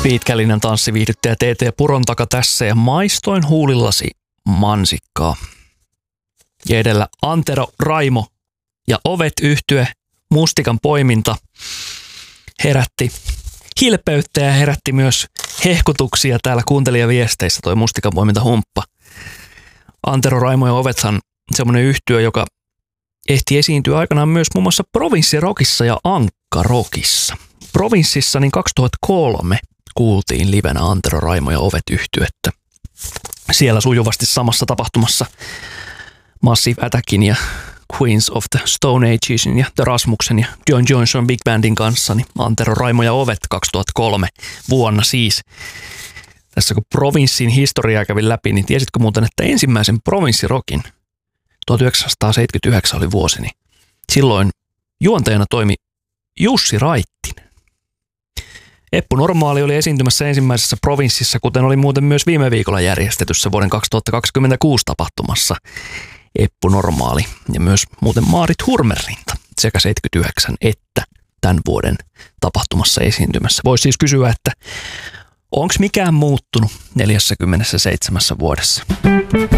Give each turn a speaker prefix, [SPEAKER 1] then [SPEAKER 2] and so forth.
[SPEAKER 1] Pitkällinen tanssiviihdyttäjä TT Purontaka tässä ja maistoin huulillasi mansikkaa. Ja edellä Antero, Raimo ja Ovet -yhtye Mustikan poiminta herätti hilpeyttä ja herätti myös hehkutuksia täällä kuuntelijaviesteissä toi Mustikan poiminta humppa. Antero, Raimo ja Ovethan semmoinen yhtye, joka ehti esiintyä aikanaan myös muun muassa Provinssirokissa ja Ankka-Rockissa. Provinssissa niin 2003 kuultiin livenä Antero, Raimo ja Ovet -yhtyettä. Siellä sujuvasti samassa tapahtumassa Massive Attackin ja Queens of the Stone Agesin ja The Rasmuksen ja John Johnson Big Bandin kanssa, niin Antero, Raimo ja Ovet 2003 vuonna siis. Tässä kun Provinssin historiaa kävin läpi, niin tiesitkö muuten, että ensimmäisen Provinssirokin 1979 oli vuosi, niin silloin juontajana toimi Jussi Raittinen. Eppu Normaali oli esiintymässä ensimmäisessä Provinssissa, kuten oli muuten myös viime viikolla järjestetyssä vuoden 2026 tapahtumassa Eppu Normaali ja myös muuten Maarit Hurmerinta sekä 79 että tämän vuoden tapahtumassa esiintymässä. Voisi siis kysyä, että onko mikään muuttunut 47 vuodessa?